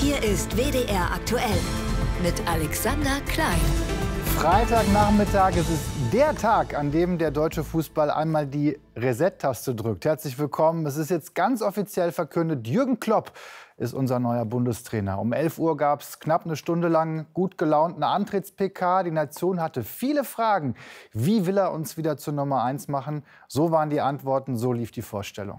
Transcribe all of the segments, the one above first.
Hier ist WDR aktuell mit Alexander Klein. Freitagnachmittag, es ist der Tag, an dem der deutsche Fußball einmal die Reset-Taste drückt. Herzlich willkommen. Es ist jetzt ganz offiziell verkündet, Jürgen Klopp ist unser neuer Bundestrainer. Um 11 Uhr gab es knapp eine Stunde lang gut gelaunt eine Antritts-PK. Die Nation hatte viele Fragen. Wie will er uns wieder zur Nummer 1 machen? So waren die Antworten, so lief die Vorstellung.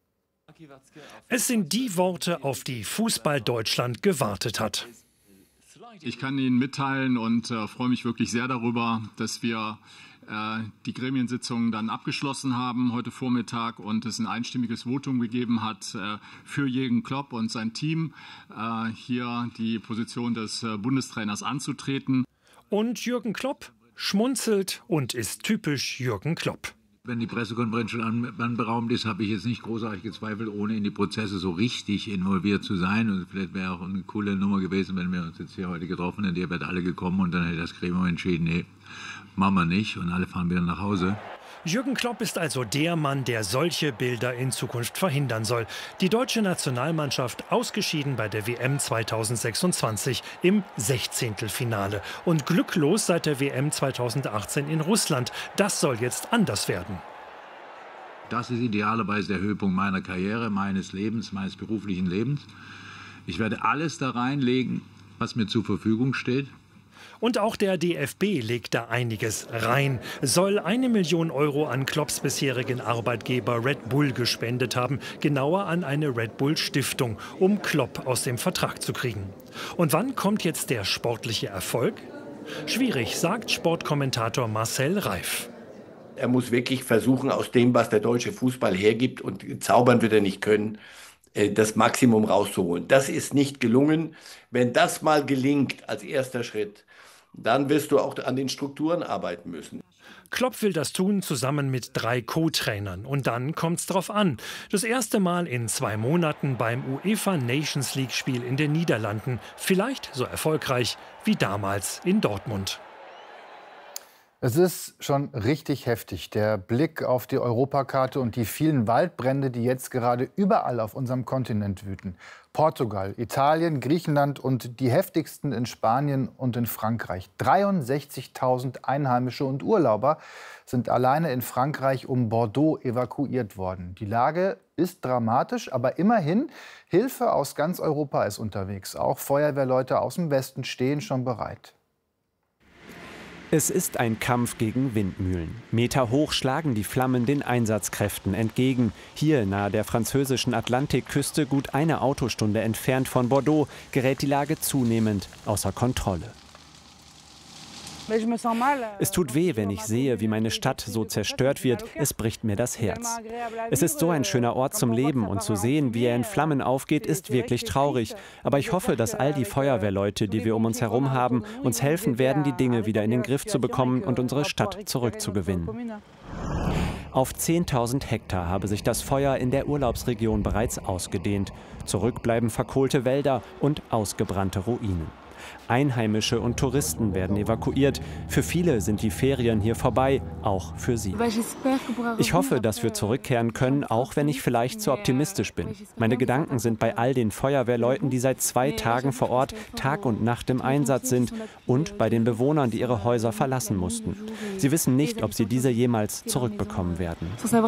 Es sind die Worte, auf die Fußball Deutschland gewartet hat. Ich kann Ihnen mitteilen und freue mich wirklich sehr darüber, dass wir die Gremiensitzung dann abgeschlossen haben heute Vormittag und es ein einstimmiges Votum gegeben hat für Jürgen Klopp und sein Team, hier die Position des Bundestrainers anzutreten. Und Jürgen Klopp schmunzelt und ist typisch Jürgen Klopp. Wenn die Pressekonferenz schon anberaumt ist, habe ich jetzt nicht großartig gezweifelt, ohne in die Prozesse so richtig involviert zu sein. Und vielleicht wäre auch eine coole Nummer gewesen, wenn wir uns jetzt hier heute getroffen hätten. Ihr wärt alle gekommen und dann hätte das Gremium entschieden, nee, machen wir nicht. Und alle fahren wieder nach Hause. Jürgen Klopp ist also der Mann, der solche Bilder in Zukunft verhindern soll. Die deutsche Nationalmannschaft ausgeschieden bei der WM 2026 im 16. Finale. Und glücklos seit der WM 2018 in Russland. Das soll jetzt anders werden. Das ist idealerweise der Höhepunkt meiner Karriere, meines Lebens, meines beruflichen Lebens. Ich werde alles da reinlegen, was mir zur Verfügung steht. Und auch der DFB legt da einiges rein. Soll 1 Million Euro an Klopps bisherigen Arbeitgeber Red Bull gespendet haben. Genauer an eine Red Bull Stiftung, um Klopp aus dem Vertrag zu kriegen. Und wann kommt jetzt der sportliche Erfolg? Schwierig, sagt Sportkommentator Marcel Reif. Er muss wirklich versuchen, aus dem, was der deutsche Fußball hergibt, und zaubern wird er nicht können, das Maximum rauszuholen. Das ist nicht gelungen. Wenn das mal gelingt als erster Schritt, dann wirst du auch an den Strukturen arbeiten müssen. Klopp will das tun zusammen mit 3 Co-Trainern. Und dann kommt's drauf an. Das erste Mal in 2 Monaten beim UEFA Nations League Spiel in den Niederlanden. Vielleicht so erfolgreich wie damals in Dortmund. Es ist schon richtig heftig, der Blick auf die Europakarte und die vielen Waldbrände, die jetzt gerade überall auf unserem Kontinent wüten. Portugal, Italien, Griechenland und die heftigsten in Spanien und in Frankreich. 63.000 Einheimische und Urlauber sind alleine in Frankreich um Bordeaux evakuiert worden. Die Lage ist dramatisch, aber immerhin, Hilfe aus ganz Europa ist unterwegs. Auch Feuerwehrleute aus dem Westen stehen schon bereit. Es ist ein Kampf gegen Windmühlen. Meterhoch schlagen die Flammen den Einsatzkräften entgegen. Hier nahe der französischen Atlantikküste, gut eine Autostunde entfernt von Bordeaux, gerät die Lage zunehmend außer Kontrolle. Es tut weh, wenn ich sehe, wie meine Stadt so zerstört wird. Es bricht mir das Herz. Es ist so ein schöner Ort zum Leben und zu sehen, wie er in Flammen aufgeht, ist wirklich traurig. Aber ich hoffe, dass all die Feuerwehrleute, die wir um uns herum haben, uns helfen werden, die Dinge wieder in den Griff zu bekommen und unsere Stadt zurückzugewinnen. Auf 10.000 Hektar habe sich das Feuer in der Urlaubsregion bereits ausgedehnt. Zurück bleiben verkohlte Wälder und ausgebrannte Ruinen. Einheimische und Touristen werden evakuiert. Für viele sind die Ferien hier vorbei, auch für sie. Ich hoffe, dass wir zurückkehren können, auch wenn ich vielleicht zu optimistisch bin. Meine Gedanken sind bei all den Feuerwehrleuten, die seit 2 Tagen vor Ort Tag und Nacht im Einsatz sind, und bei den Bewohnern, die ihre Häuser verlassen mussten. Sie wissen nicht, ob sie diese jemals zurückbekommen werden.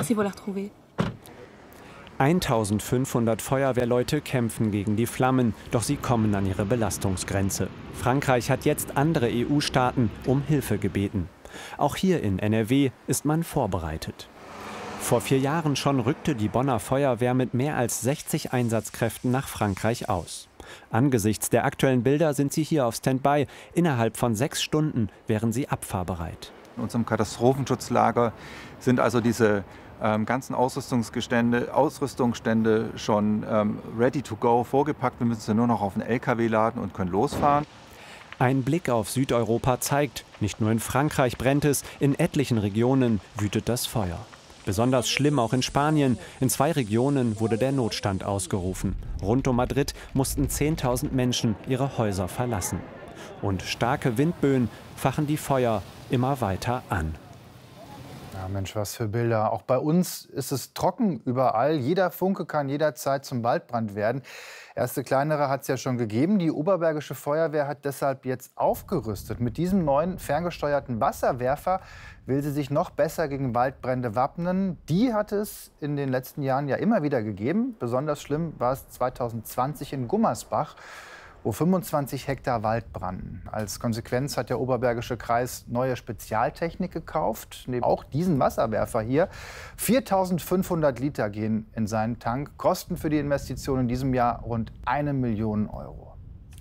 1500 Feuerwehrleute kämpfen gegen die Flammen, doch sie kommen an ihre Belastungsgrenze. Frankreich hat jetzt andere EU-Staaten um Hilfe gebeten. Auch hier in NRW ist man vorbereitet. Vor 4 Jahren schon rückte die Bonner Feuerwehr mit mehr als 60 Einsatzkräften nach Frankreich aus. Angesichts der aktuellen Bilder sind sie hier auf Standby. Innerhalb von 6 Stunden wären sie abfahrbereit. In unserem Katastrophenschutzlager sind also diese ganzen Ausrüstungsstände schon ready to go, vorgepackt. Wir müssen sie nur noch auf den LKW laden und können losfahren. Ein Blick auf Südeuropa zeigt, nicht nur in Frankreich brennt es, in etlichen Regionen wütet das Feuer. Besonders schlimm auch in Spanien. In 2 Regionen wurde der Notstand ausgerufen. Rund um Madrid mussten 10.000 Menschen ihre Häuser verlassen. Und starke Windböen fachen die Feuer immer weiter an. Ja, Mensch, was für Bilder. Auch bei uns ist es trocken überall. Jeder Funke kann jederzeit zum Waldbrand werden. Erste kleinere hat es ja schon gegeben. Die Oberbergische Feuerwehr hat deshalb jetzt aufgerüstet. Mit diesem neuen ferngesteuerten Wasserwerfer will sie sich noch besser gegen Waldbrände wappnen. Die hat es in den letzten Jahren ja immer wieder gegeben. Besonders schlimm war es 2020 in Gummersbach, wo 25 Hektar Wald brannten. Als Konsequenz hat der Oberbergische Kreis neue Spezialtechnik gekauft. Neben auch diesen Wasserwerfer hier. 4.500 Liter gehen in seinen Tank. Kosten für die Investition in diesem Jahr rund 1 Million Euro.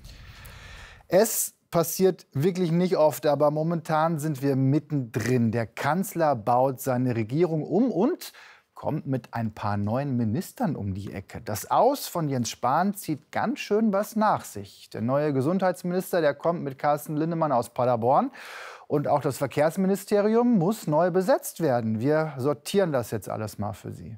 Es passiert wirklich nicht oft, aber momentan sind wir mittendrin. Der Kanzler baut seine Regierung um und kommt mit ein paar neuen Ministern um die Ecke. Das Aus von Jens Spahn zieht ganz schön was nach sich. Der neue Gesundheitsminister, der kommt mit Carsten Linnemann aus Paderborn. Und auch das Verkehrsministerium muss neu besetzt werden. Wir sortieren das jetzt alles mal für Sie.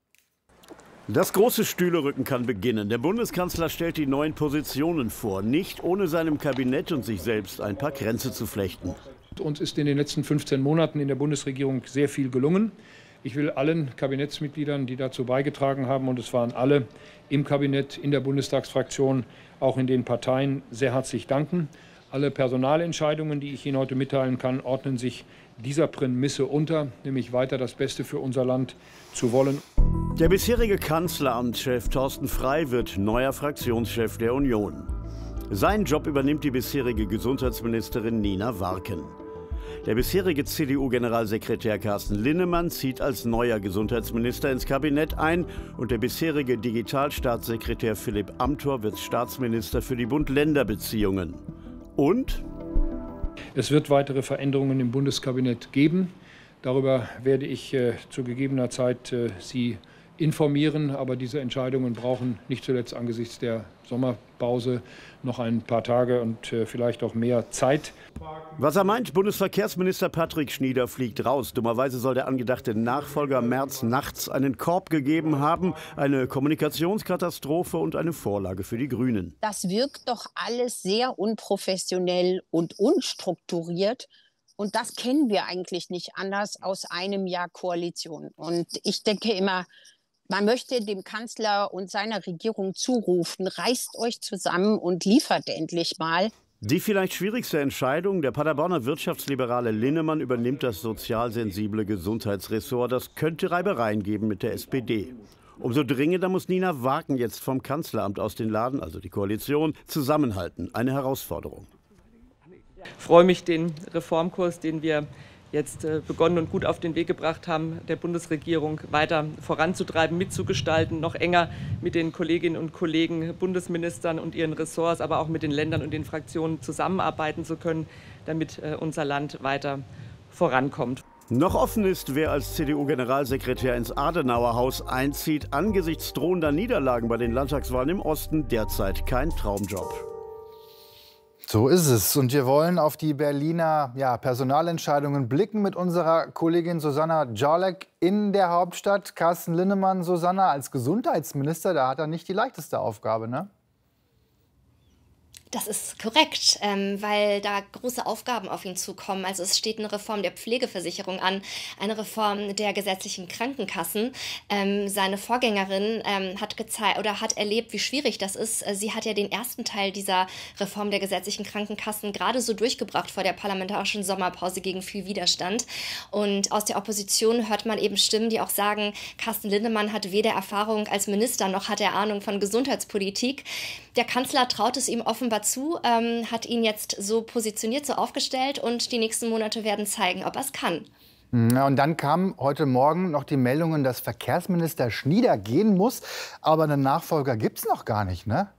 Das große Stühlerücken kann beginnen. Der Bundeskanzler stellt die neuen Positionen vor, nicht ohne seinem Kabinett und sich selbst ein paar Kränze zu flechten. Uns ist in den letzten 15 Monaten in der Bundesregierung sehr viel gelungen. Ich will allen Kabinettsmitgliedern, die dazu beigetragen haben, und es waren alle im Kabinett, in der Bundestagsfraktion, auch in den Parteien, sehr herzlich danken. Alle Personalentscheidungen, die ich Ihnen heute mitteilen kann, ordnen sich dieser Prämisse unter, nämlich weiter das Beste für unser Land zu wollen. Der bisherige Kanzleramtschef Thorsten Frey wird neuer Fraktionschef der Union. Seinen Job übernimmt die bisherige Gesundheitsministerin Nina Warken. Der bisherige CDU-Generalsekretär Carsten Linnemann zieht als neuer Gesundheitsminister ins Kabinett ein und der bisherige Digitalstaatssekretär Philipp Amthor wird Staatsminister für die Bund-Länder-Beziehungen. Und? Es wird weitere Veränderungen im Bundeskabinett geben. Darüber werde ich zu gegebener Zeit Sie informieren. Aber diese Entscheidungen brauchen nicht zuletzt angesichts der Sommerpause noch ein paar Tage und vielleicht auch mehr Zeit. Was er meint, Bundesverkehrsminister Patrick Schnieder fliegt raus. Dummerweise soll der angedachte Nachfolger Merz nachts einen Korb gegeben haben. Eine Kommunikationskatastrophe und eine Vorlage für die Grünen. Das wirkt doch alles sehr unprofessionell und unstrukturiert. Und das kennen wir eigentlich nicht anders aus einem Jahr Koalition. Und ich denke immer, man möchte dem Kanzler und seiner Regierung zurufen, reißt euch zusammen und liefert endlich mal. Die vielleicht schwierigste Entscheidung, der Paderborner Wirtschaftsliberale Linnemann übernimmt das sozial sensible Gesundheitsressort. Das könnte Reibereien geben mit der SPD. Umso dringender muss Nina Warken jetzt vom Kanzleramt aus den Laden, also die Koalition, zusammenhalten. Eine Herausforderung. Ich freue mich, den Reformkurs, den wir jetzt begonnen und gut auf den Weg gebracht haben, der Bundesregierung weiter voranzutreiben, mitzugestalten, noch enger mit den Kolleginnen und Kollegen, Bundesministern und ihren Ressorts, aber auch mit den Ländern und den Fraktionen zusammenarbeiten zu können, damit unser Land weiter vorankommt. Noch offen ist, wer als CDU-Generalsekretär ins Adenauerhaus einzieht. Angesichts drohender Niederlagen bei den Landtagswahlen im Osten derzeit kein Traumjob. So ist es. Und wir wollen auf die Berliner Personalentscheidungen blicken mit unserer Kollegin Susanna Jorlek in der Hauptstadt. Carsten Linnemann, Susanna, als Gesundheitsminister, da hat er nicht die leichteste Aufgabe, ne? Das ist korrekt, weil da große Aufgaben auf ihn zukommen. Also es steht eine Reform der Pflegeversicherung an, eine Reform der gesetzlichen Krankenkassen. Seine Vorgängerin hat erlebt, wie schwierig das ist. Sie hat ja den ersten Teil dieser Reform der gesetzlichen Krankenkassen gerade so durchgebracht vor der parlamentarischen Sommerpause gegen viel Widerstand. Und aus der Opposition hört man eben Stimmen, die auch sagen, Carsten Linnemann hat weder Erfahrung als Minister noch hat er Ahnung von Gesundheitspolitik. Der Kanzler traut es ihm offenbar zu, hat ihn jetzt so positioniert, so aufgestellt und die nächsten Monate werden zeigen, ob er es kann. Ja, und dann kam heute Morgen noch die Meldung, dass Verkehrsminister Schnieder gehen muss, aber einen Nachfolger gibt es noch gar nicht, ne?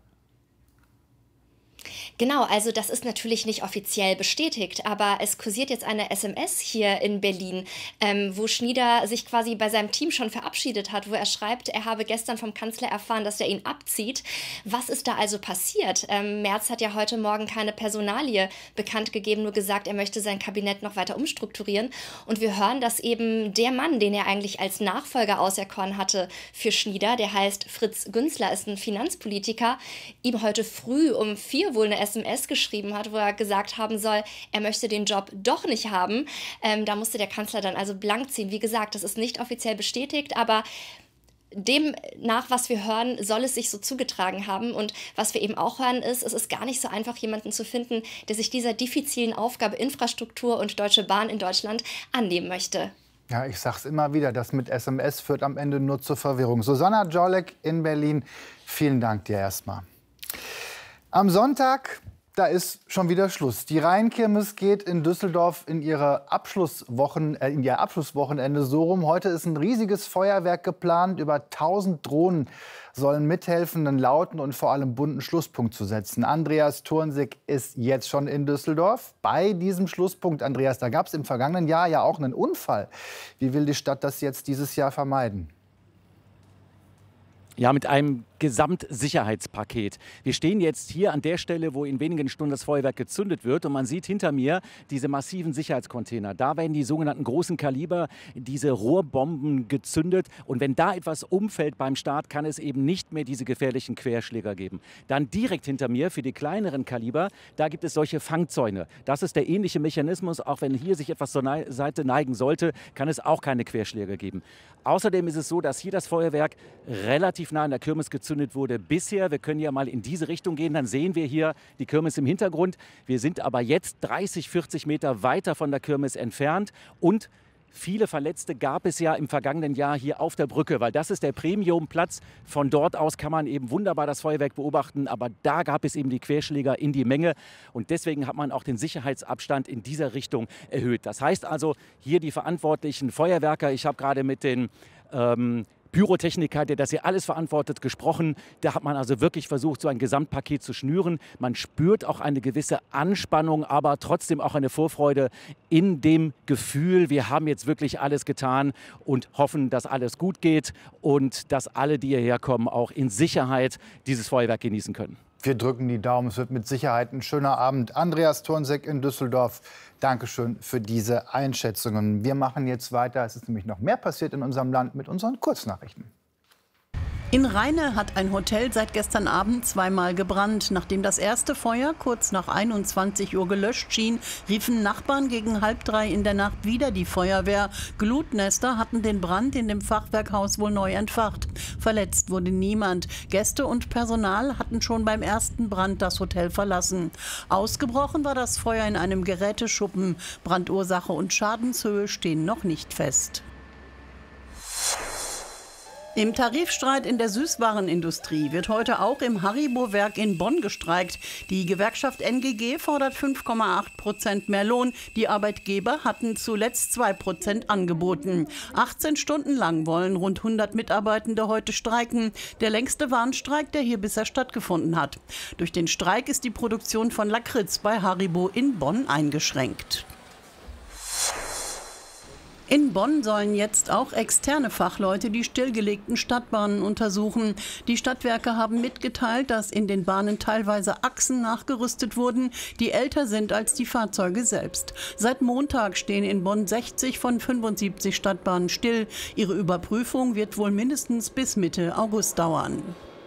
Genau, also das ist natürlich nicht offiziell bestätigt, aber es kursiert jetzt eine SMS hier in Berlin, wo Schnieder sich quasi bei seinem Team schon verabschiedet hat, wo er schreibt, er habe gestern vom Kanzler erfahren, dass er ihn abzieht. Was ist da also passiert? Merz hat ja heute Morgen keine Personalie bekannt gegeben, nur gesagt, er möchte sein Kabinett noch weiter umstrukturieren. Und wir hören, dass eben der Mann, den er eigentlich als Nachfolger auserkoren hatte für Schnieder, der heißt Fritz Günzler, ist ein Finanzpolitiker, ihm heute früh um 4 wohl eine SMS geschrieben hat, wo er gesagt haben soll, er möchte den Job doch nicht haben. Da musste der Kanzler dann also blank ziehen. Wie gesagt, das ist nicht offiziell bestätigt, aber demnach, was wir hören, soll es sich so zugetragen haben. Und was wir eben auch hören ist, es ist gar nicht so einfach, jemanden zu finden, der sich dieser diffizilen Aufgabe Infrastruktur und Deutsche Bahn in Deutschland annehmen möchte. Ja, ich sag's immer wieder, das mit SMS führt am Ende nur zur Verwirrung. Susanna Jolek in Berlin, vielen Dank dir erstmal. Am Sonntag, da ist schon wieder Schluss. Die Rheinkirmes geht in Düsseldorf in ihr Abschlusswochenende so rum. Heute ist ein riesiges Feuerwerk geplant. Über 1000 Drohnen sollen mithelfen, einen lauten und vor allem bunten Schlusspunkt zu setzen. Andreas Thornsig ist jetzt schon in Düsseldorf. Bei diesem Schlusspunkt, Andreas, da gab es im vergangenen Jahr ja auch einen Unfall. Wie will die Stadt das jetzt dieses Jahr vermeiden? Ja, mit einem Gesamtsicherheitspaket. Wir stehen jetzt hier an der Stelle, wo in wenigen Stunden das Feuerwerk gezündet wird. Und man sieht hinter mir diese massiven Sicherheitscontainer. Da werden die sogenannten großen Kaliber, diese Rohrbomben gezündet. Und wenn da etwas umfällt beim Start, kann es eben nicht mehr diese gefährlichen Querschläger geben. Dann direkt hinter mir für die kleineren Kaliber, da gibt es solche Fangzäune. Das ist der ähnliche Mechanismus. Auch wenn hier sich etwas zur Seite neigen sollte, kann es auch keine Querschläger geben. Außerdem ist es so, dass hier das Feuerwerk relativ nah an der Kirmes gezündet wurde bisher. Wir können ja mal in diese Richtung gehen, dann sehen wir hier die Kirmes im Hintergrund. Wir sind aber jetzt 30, 40 Meter weiter von der Kirmes entfernt und viele Verletzte gab es ja im vergangenen Jahr hier auf der Brücke, weil das ist der Premiumplatz. Von dort aus kann man eben wunderbar das Feuerwerk beobachten, aber da gab es eben die Querschläger in die Menge und deswegen hat man auch den Sicherheitsabstand in dieser Richtung erhöht. Das heißt also, hier die verantwortlichen Feuerwerker, ich habe gerade mit den Pyrotechniker, der das hier alles verantwortet, gesprochen. Da hat man also wirklich versucht, so ein Gesamtpaket zu schnüren. Man spürt auch eine gewisse Anspannung, aber trotzdem auch eine Vorfreude in dem Gefühl, wir haben jetzt wirklich alles getan und hoffen, dass alles gut geht und dass alle, die hierher kommen, auch in Sicherheit dieses Feuerwerk genießen können. Wir drücken die Daumen, es wird mit Sicherheit ein schöner Abend. Andreas Thornsig in Düsseldorf, Dankeschön für diese Einschätzungen. Wir machen jetzt weiter, es ist nämlich noch mehr passiert in unserem Land mit unseren Kurznachrichten. In Rheine hat ein Hotel seit gestern Abend zweimal gebrannt. Nachdem das erste Feuer kurz nach 21 Uhr gelöscht schien, riefen Nachbarn gegen 2:30 in der Nacht wieder die Feuerwehr. Glutnester hatten den Brand in dem Fachwerkhaus wohl neu entfacht. Verletzt wurde niemand. Gäste und Personal hatten schon beim ersten Brand das Hotel verlassen. Ausgebrochen war das Feuer in einem Geräteschuppen. Brandursache und Schadenshöhe stehen noch nicht fest. Im Tarifstreit in der Süßwarenindustrie wird heute auch im Haribo-Werk in Bonn gestreikt. Die Gewerkschaft NGG fordert 5,8% mehr Lohn. Die Arbeitgeber hatten zuletzt 2% angeboten. 18 Stunden lang wollen rund 100 Mitarbeitende heute streiken. Der längste Warnstreik, der hier bisher stattgefunden hat. Durch den Streik ist die Produktion von Lakritz bei Haribo in Bonn eingeschränkt. In Bonn sollen jetzt auch externe Fachleute die stillgelegten Stadtbahnen untersuchen. Die Stadtwerke haben mitgeteilt, dass in den Bahnen teilweise Achsen nachgerüstet wurden, die älter sind als die Fahrzeuge selbst. Seit Montag stehen in Bonn 60 von 75 Stadtbahnen still. Ihre Überprüfung wird wohl mindestens bis Mitte August dauern.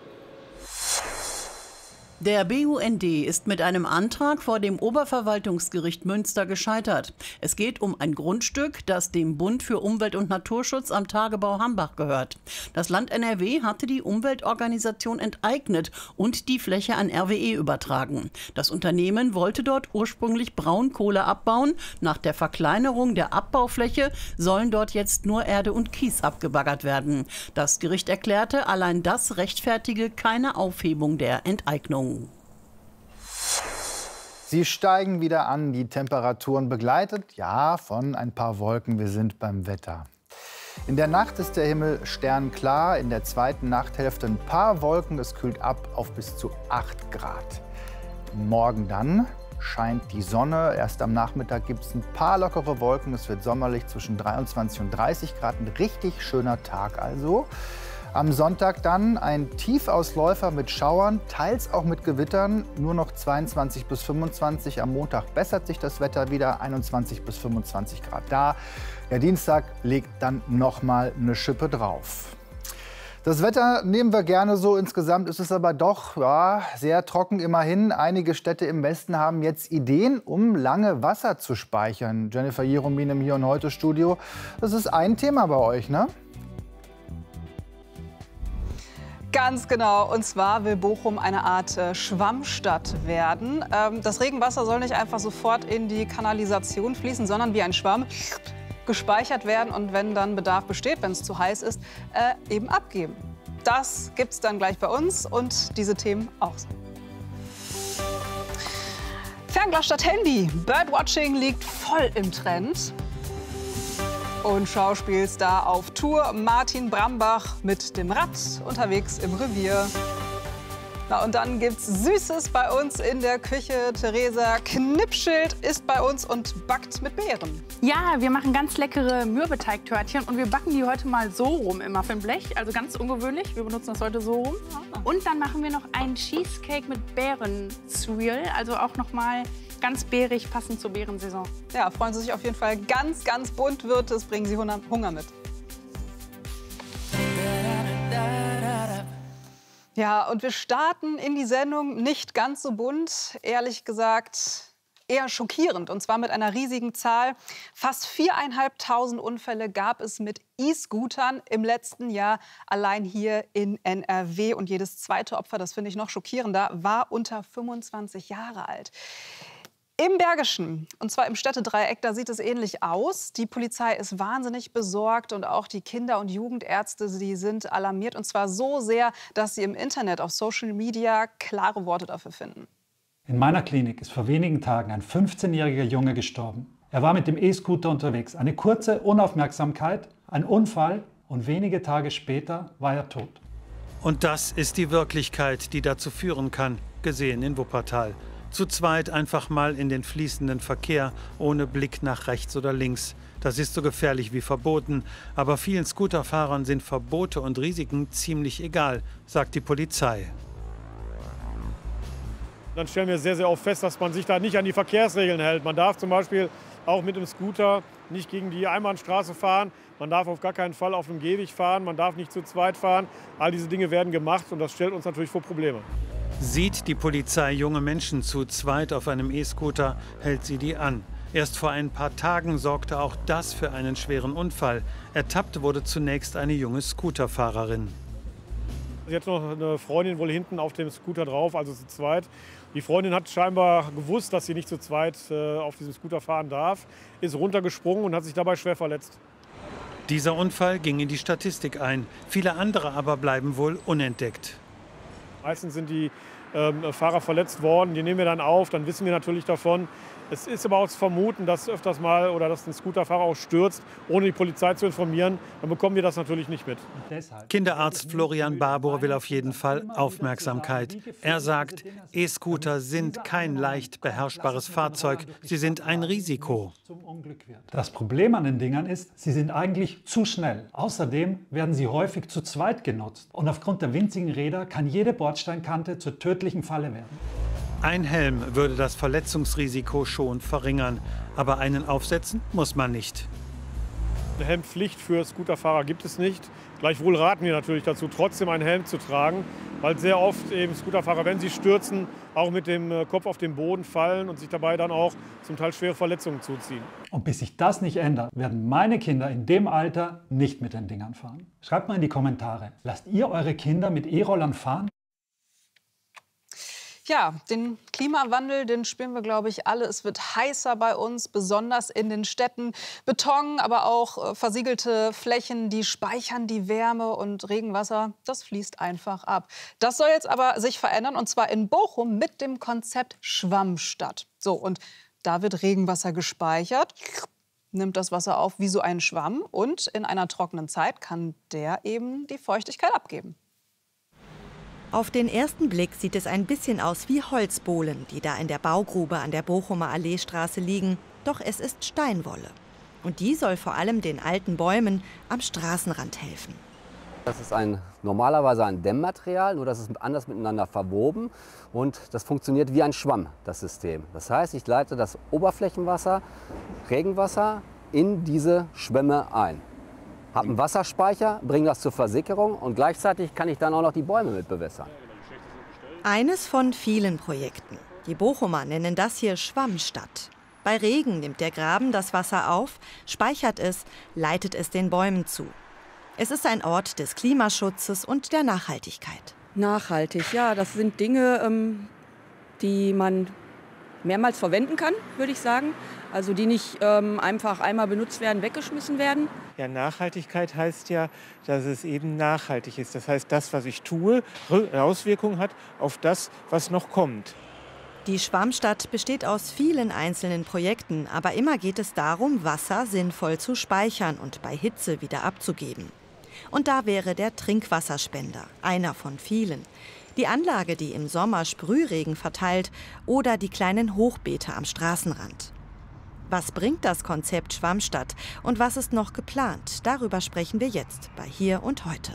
Der BUND ist mit einem Antrag vor dem Oberverwaltungsgericht Münster gescheitert. Es geht um ein Grundstück, das dem Bund für Umwelt- und Naturschutz am Tagebau Hambach gehört. Das Land NRW hatte die Umweltorganisation enteignet und die Fläche an RWE übertragen. Das Unternehmen wollte dort ursprünglich Braunkohle abbauen. Nach der Verkleinerung der Abbaufläche sollen dort jetzt nur Erde und Kies abgebaggert werden. Das Gericht erklärte, allein das rechtfertige keine Aufhebung der Enteignung. Sie steigen wieder an, die Temperaturen begleitet, ja, von ein paar Wolken. Wir sind beim Wetter. In der Nacht ist der Himmel sternklar, in der zweiten Nachthälfte ein paar Wolken. Es kühlt ab auf bis zu 8 Grad. Morgen dann scheint die Sonne. Erst am Nachmittag gibt es ein paar lockere Wolken. Es wird sommerlich zwischen 23 und 30 Grad. Ein richtig schöner Tag also. Am Sonntag dann ein Tiefausläufer mit Schauern, teils auch mit Gewittern, nur noch 22 bis 25. Am Montag bessert sich das Wetter wieder, 21 bis 25 Grad da. Der Dienstag legt dann noch mal eine Schippe drauf. Das Wetter nehmen wir gerne so. Insgesamt ist es aber doch sehr trocken immerhin. Einige Städte im Westen haben jetzt Ideen, um lange Wasser zu speichern. Jennifer Jeromin im Hier und Heute Studio. Das ist ein Thema bei euch, ne? Ganz genau. Und zwar will Bochum eine Art Schwammstadt werden. Das Regenwasser soll nicht einfach sofort in die Kanalisation fließen, sondern wie ein Schwamm gespeichert werden und wenn dann Bedarf besteht, wenn es zu heiß ist, eben abgeben. Das gibt's dann gleich bei uns und diese Themen auch. Fernglas statt Handy. Birdwatching liegt voll im Trend. Und Schauspielstar auf Tour Martin Brambach mit dem Rad unterwegs im Revier. Na, und dann gibt's Süßes bei uns in der Küche. Theresa Knipschild ist bei uns und backt mit Beeren. Ja, wir machen ganz leckere Mürbeteigtörtchen und wir backen die heute mal so rum im Muffinblech. Also ganz ungewöhnlich, wir benutzen das heute so rum. Und dann machen wir noch einen Cheesecake mit Beerenzwiebel, also auch noch mal ganz beerig, passend zur Beerensaison. Ja, freuen Sie sich auf jeden Fall. Ganz, ganz bunt wird es, bringen Sie Hunger mit. Ja, und wir starten in die Sendung nicht ganz so bunt, ehrlich gesagt eher schockierend. Und zwar mit einer riesigen Zahl. Fast 4.500 Unfälle gab es mit E-Scootern im letzten Jahr allein hier in NRW. Und jedes zweite Opfer, das finde ich noch schockierender, war unter 25 Jahre alt. Im Bergischen, und zwar im Städtedreieck, da sieht es ähnlich aus. Die Polizei ist wahnsinnig besorgt und auch die Kinder- und Jugendärzte, die sind alarmiert. Und zwar so sehr, dass sie im Internet, auf Social Media klare Worte dafür finden. In meiner Klinik ist vor wenigen Tagen ein 15-jähriger Junge gestorben. Er war mit dem E-Scooter unterwegs. Eine kurze Unaufmerksamkeit, ein Unfall und wenige Tage später war er tot. Und das ist die Wirklichkeit, die dazu führen kann, gesehen in Wuppertal. Zu zweit einfach mal in den fließenden Verkehr, ohne Blick nach rechts oder links. Das ist so gefährlich wie verboten. Aber vielen Scooterfahrern sind Verbote und Risiken ziemlich egal, sagt die Polizei. Dann stellen wir sehr, sehr oft fest, dass man sich da nicht an die Verkehrsregeln hält. Man darf zum Beispiel auch mit dem Scooter nicht gegen die Einbahnstraße fahren. Man darf auf gar keinen Fall auf dem Gehweg fahren. Man darf nicht zu zweit fahren. All diese Dinge werden gemacht und das stellt uns natürlich vor Probleme. Sieht die Polizei junge Menschen zu zweit auf einem E-Scooter, hält sie die an. Erst vor ein paar Tagen sorgte auch das für einen schweren Unfall. Ertappt wurde zunächst eine junge Scooterfahrerin. Jetzt noch eine Freundin wohl hinten auf dem Scooter drauf, also zu zweit. Die Freundin hat scheinbar gewusst, dass sie nicht zu zweit auf diesem Scooter fahren darf, ist runtergesprungen und hat sich dabei schwer verletzt. Dieser Unfall ging in die Statistik ein. Viele andere aber bleiben wohl unentdeckt. Meistens sind die Fahrer verletzt worden, die nehmen wir dann auf, dann wissen wir natürlich davon. Es ist aber auch zu vermuten, dass öfters mal oder dass ein Scooterfahrer auch stürzt, ohne die Polizei zu informieren. Dann bekommen wir das natürlich nicht mit. Kinderarzt Florian Barbour will auf jeden Fall Aufmerksamkeit. Er sagt, E-Scooter sind kein leicht beherrschbares Fahrzeug, sie sind ein Risiko. Das Problem an den Dingern ist, sie sind eigentlich zu schnell. Außerdem werden sie häufig zu zweit genutzt. Und aufgrund der winzigen Räder kann jede Bordsteinkante zur tödlichen Falle werden. Ein Helm würde das Verletzungsrisiko schon verringern. Aber einen aufsetzen muss man nicht. Eine Helmpflicht für Scooterfahrer gibt es nicht. Gleichwohl raten wir natürlich dazu, trotzdem einen Helm zu tragen, weil sehr oft eben Scooterfahrer, wenn sie stürzen, auch mit dem Kopf auf den Boden fallen und sich dabei dann auch zum Teil schwere Verletzungen zuziehen. Und bis sich das nicht ändert, werden meine Kinder in dem Alter nicht mit den Dingern fahren. Schreibt mal in die Kommentare, lasst ihr eure Kinder mit E-Rollern fahren? Ja, den Klimawandel, den spüren wir, glaube ich, alle. Es wird heißer bei uns, besonders in den Städten. Beton, aber auch versiegelte Flächen, die speichern die Wärme und Regenwasser, das fließt einfach ab. Das soll jetzt aber sich verändern, und zwar in Bochum mit dem Konzept Schwammstadt. So, und da wird Regenwasser gespeichert, nimmt das Wasser auf wie so ein Schwamm und in einer trockenen Zeit kann der eben die Feuchtigkeit abgeben. Auf den ersten Blick sieht es ein bisschen aus wie Holzbohlen, die da in der Baugrube an der Bochumer Alleestraße liegen. Doch es ist Steinwolle. Und die soll vor allem den alten Bäumen am Straßenrand helfen. Das ist normalerweise ein Dämmmaterial, nur das ist anders miteinander verwoben. Und das funktioniert wie ein Schwamm, das System. Das heißt, ich leite das Oberflächenwasser, Regenwasser, in diese Schwämme ein. habe einen Wasserspeicher, bringe das zur Versickerung und gleichzeitig kann ich dann auch noch die Bäume mit bewässern. Eines von vielen Projekten. Die Bochumer nennen das hier Schwammstadt. Bei Regen nimmt der Graben das Wasser auf, speichert es, leitet es den Bäumen zu. Es ist ein Ort des Klimaschutzes und der Nachhaltigkeit. Nachhaltig, ja, das sind Dinge, die man mehrmals verwenden kann, würde ich sagen. Also die nicht einfach einmal benutzt werden, weggeschmissen werden. Ja, Nachhaltigkeit heißt ja, dass es eben nachhaltig ist. Das heißt, das, was ich tue, Auswirkungen hat auf das, was noch kommt. Die Schwammstadt besteht aus vielen einzelnen Projekten, aber immer geht es darum, Wasser sinnvoll zu speichern und bei Hitze wieder abzugeben. Und da wäre der Trinkwasserspender, einer von vielen. Die Anlage, die im Sommer Sprühregen verteilt, oder die kleinen Hochbeete am Straßenrand. Was bringt das Konzept Schwammstadt und was ist noch geplant? Darüber sprechen wir jetzt bei Hier und Heute.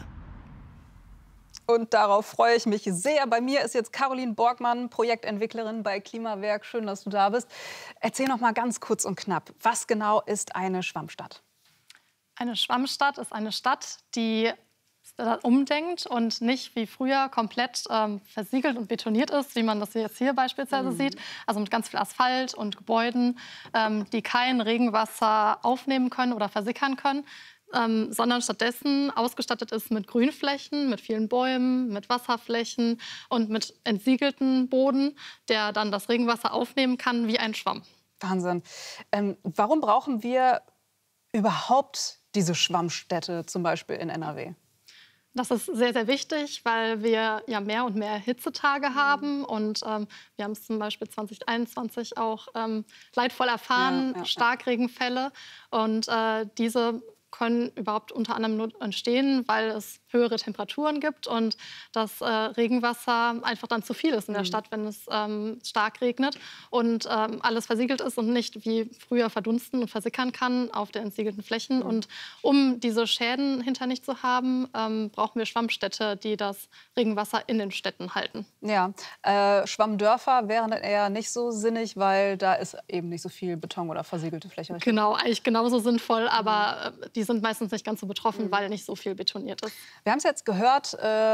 Und darauf freue ich mich sehr. Bei mir ist jetzt Caroline Borgmann, Projektentwicklerin bei Klimawerk. Schön, dass du da bist. Erzähl noch mal ganz kurz und knapp, was genau ist eine Schwammstadt? Eine Schwammstadt ist eine Stadt, die umdenkt und nicht wie früher komplett versiegelt und betoniert ist, wie man das jetzt hier beispielsweise sieht. Also mit ganz viel Asphalt und Gebäuden, die kein Regenwasser aufnehmen können oder versickern können. Sondern stattdessen ausgestattet ist mit Grünflächen, mit vielen Bäumen, mit Wasserflächen und mit entsiegelten Boden, der dann das Regenwasser aufnehmen kann wie ein Schwamm. Wahnsinn. Warum brauchen wir überhaupt diese Schwammstädte, zum Beispiel in NRW? Das ist sehr, sehr wichtig, weil wir ja mehr und mehr Hitzetage haben. Und wir haben es zum Beispiel 2021 auch leidvoll erfahren, Starkregenfälle. Und diese können überhaupt unter anderem nur entstehen, weil es höhere Temperaturen gibt und das Regenwasser einfach dann zu viel ist in der Stadt, wenn es stark regnet und alles versiegelt ist und nicht wie früher verdunsten und versickern kann auf den entsiegelten Flächen. Und um diese Schäden hinter nicht zu haben, brauchen wir Schwammstädte, die das Regenwasser in den Städten halten. Ja, Schwammdörfer wären eher nicht so sinnig, weil da ist eben nicht so viel Beton oder versiegelte Fläche. Richtig? Genau, eigentlich genauso sinnvoll, aber die sind meistens nicht ganz so betroffen, weil nicht so viel betoniert ist. Wir haben es jetzt gehört,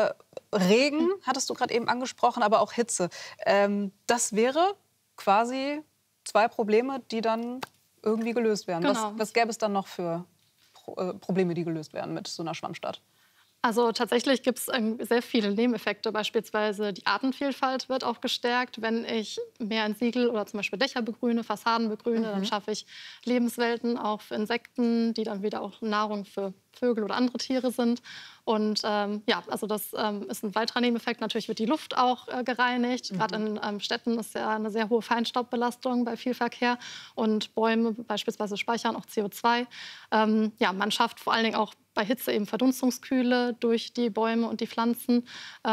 Regen hattest du gerade eben angesprochen, aber auch Hitze. Das wäre quasi zwei Probleme, die dann irgendwie gelöst werden. Genau. Was gäbe es dann noch für Probleme, die gelöst werden mit so einer Schwammstadt? Also tatsächlich gibt es sehr viele Nebeneffekte. Beispielsweise die Artenvielfalt wird auch gestärkt. Wenn ich mehr Entsiegel oder zum Beispiel Dächer begrüne, Fassaden begrüne, dann schaffe ich Lebenswelten auch für Insekten, die dann wieder auch Nahrung für Vögel oder andere Tiere sind. Und ja, also das ist ein weiterer Nebeneffekt. Natürlich wird die Luft auch gereinigt. Gerade in Städten ist ja eine sehr hohe Feinstaubbelastung bei viel Verkehr. Und Bäume beispielsweise speichern auch CO2. Ja, man schafft vor allen Dingen auch bei Hitze eben Verdunstungskühle durch die Bäume und die Pflanzen.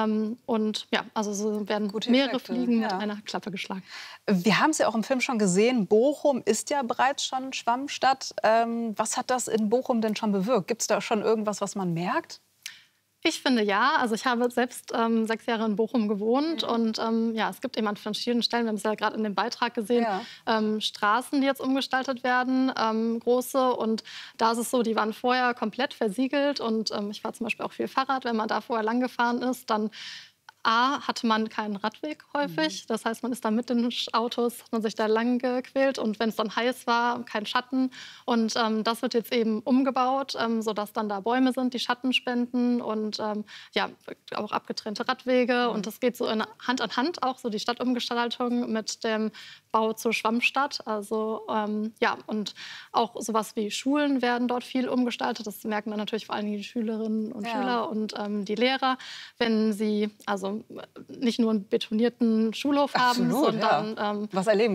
Und ja, also so werden mehrere Fliegen mit einer Klappe geschlagen. Wir haben es ja auch im Film schon gesehen, Bochum ist ja bereits schon Schwammstadt. Was hat das in Bochum denn schon bewirkt? Gibt es da schon irgendwas, was man merkt? Ich finde ja. Also ich habe selbst 6 Jahre in Bochum gewohnt und ja, es gibt eben an verschiedenen Stellen, wir haben es ja gerade in dem Beitrag gesehen, Straßen, die jetzt umgestaltet werden, große. Und da ist es so, die waren vorher komplett versiegelt und ich fahre zum Beispiel auch viel Fahrrad. Wenn man da vorher lang gefahren ist, dann hatte man keinen Radweg häufig. Das heißt, man ist da mit den Autos, hat man sich da lang gequält. Und wenn es dann heiß war, kein Schatten. Und das wird jetzt eben umgebaut, sodass dann da Bäume sind, die Schatten spenden und ja, auch abgetrennte Radwege. Und das geht so Hand an Hand, auch so die Stadtumgestaltung mit dem Bau zur Schwammstadt. Also ja, und auch sowas wie Schulen werden dort viel umgestaltet. Das merken dann natürlich vor allem die Schülerinnen und Schüler und die Lehrer, wenn sie also nicht nur einen betonierten Schulhof haben, sondern was erleben